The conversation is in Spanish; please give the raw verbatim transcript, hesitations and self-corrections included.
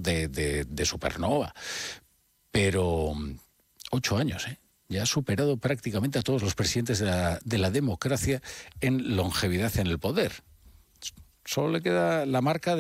de, de, de supernova. Pero ocho años, ¿eh? Ya ha superado prácticamente a todos los presidentes de la, de la democracia en longevidad en el poder. Solo le queda la marca de